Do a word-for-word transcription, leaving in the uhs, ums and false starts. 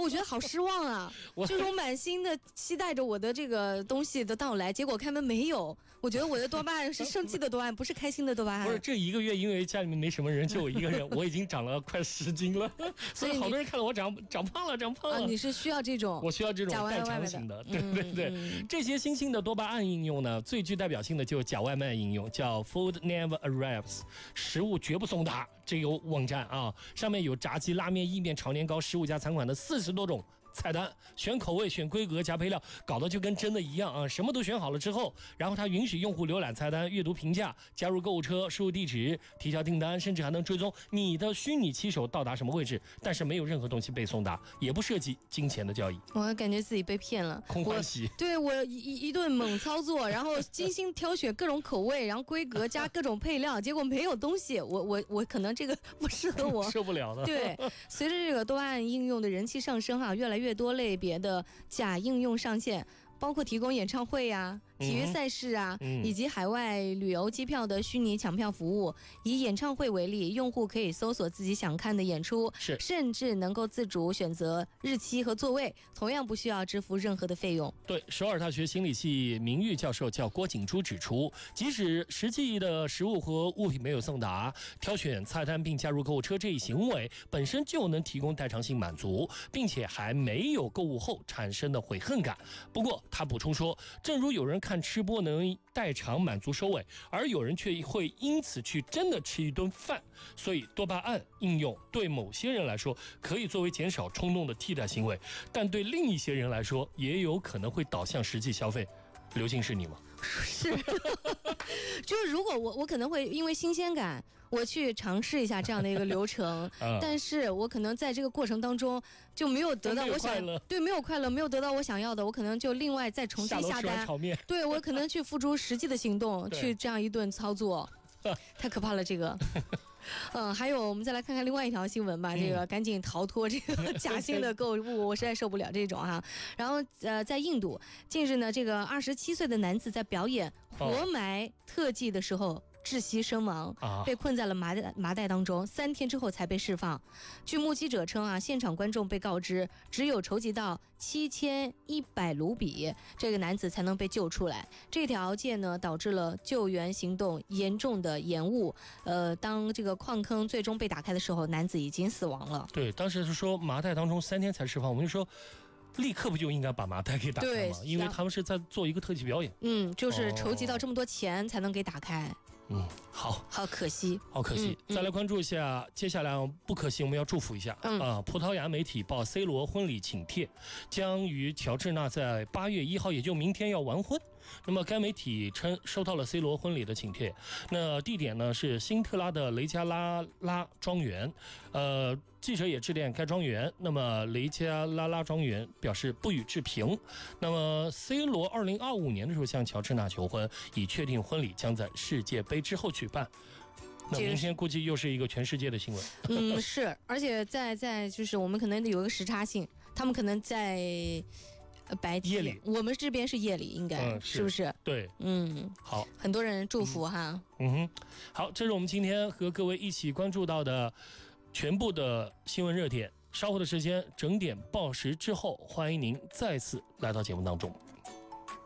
我觉得好失望啊！就是我满心的期待着我的这个东西的到来，结果开门没有。我觉得我的多巴胺是生气的多巴胺，不是开心的多巴胺。 不是这一个月，因为家里面没什么人，就我一个人，我已经长了快十斤了，所以好多人看到我长长胖了，长胖了。 啊，你是需要这种， 我需要这种代偿型的，对对对。嗯、这些新兴的多巴胺应用呢，最具代表性的就是假外卖应用，叫 Food Never Arrives， 食物绝不送达这个网站啊，上面有炸鸡、拉面、意面、炒年糕十五家餐馆的四十多种菜单，选口味、选规格、加配料，搞得就跟真的一样啊！什么都选好了之后，然后它允许用户浏览菜单、阅读评价、加入购物车、输入地址、提交订单，甚至还能追踪你的虚拟骑手到达什么位置，但是没有任何东西被送达，也不涉及金钱的交易。 我感觉自己被骗了， 空欢喜。 我对我一一顿猛操作，然后精心挑选各种口味，然后规格加各种配料，结果没有东西。我我我可能这个不适合我， 受不了的。 对，随着这个多巴胺应用的人气上升啊，越来越多类别的假应用上线，包括提供演唱会啊、体育赛事啊、嗯、以及海外旅游机票的虚拟抢票服务。以演唱会为例，用户可以搜索自己想看的演出， 是甚至能够自主选择日期和座位，同样不需要支付任何的费用。 对，首尔大学心理系名誉教授叫郭景珠指出，即使实际的食物和物品没有送达，挑选菜单并加入购物车这一行为本身就能提供代偿性满足，并且还没有购物后产生的悔恨感。不过他补充说，正如有人看吃播能代偿满足收尾，而有人却会因此去真的吃一顿饭，所以多巴胺应用对某些人来说可以作为减少冲动的替代行为，但对另一些人来说也有可能会导向实际消费。刘静是你吗？ 是，就是如果我我可能会因为新鲜感，我去尝试一下这样的一个流程，嗯、但是我可能在这个过程当中就没有得到我想对没有快乐，没有得到我想要的，我可能就另外再重新下单，对我可能去付诸实际的行动，去这样一顿操作，太可怕了这个。嗯，还有我们再来看看另外一条新闻吧，这个赶紧逃脱这个假性的购物，我实在受不了这种哈。然后呃，在印度，近日呢，这个二十七岁的男子在表演活埋特技的时候窒息身亡，被困在了麻袋麻袋当中，三天之后才被释放。据目击者称啊，现场观众被告知，只有筹集到七千一百卢比，这个男子才能被救出来。这条件呢，导致了救援行动严重的延误。呃，当这个矿坑最终被打开的时候，男子已经死亡了。 对，当时是说麻袋当中三天才释放，我们就说立刻不就应该把麻袋给打开吗？因为他们是在做一个特技表演。 嗯，就是筹集到这么多钱才能给打开。 嗯，好， 好可惜， 好可惜。嗯嗯、再来关注一下，接下来不可惜，我们要祝福一下、嗯、啊！葡萄牙媒体报 C 罗婚礼请帖，将与乔治娜在八月一号，也就明天要完婚。那么该媒体称收到了 C 罗婚礼的请帖，那地点呢是辛特拉的雷加拉拉庄园。呃，记者也致电该庄园，那么雷加拉拉庄园表示不予置评。那么 C 罗二零二五年的时候向乔治娜求婚，已确定婚礼将在世界杯之后举办。那明天估计又是一个全世界的新闻。 嗯，是，而且在在就是我们可能有一个时差性，他们可能在白天， 夜里， 我们这边是夜里，应该、嗯、是, 是不是？ 对， 嗯， 好， 很多人祝福哈。 嗯哼，好，这是我们今天和各位一起关注到的全部的新闻热点。稍后的时间整点报时之后，欢迎您再次来到节目当中。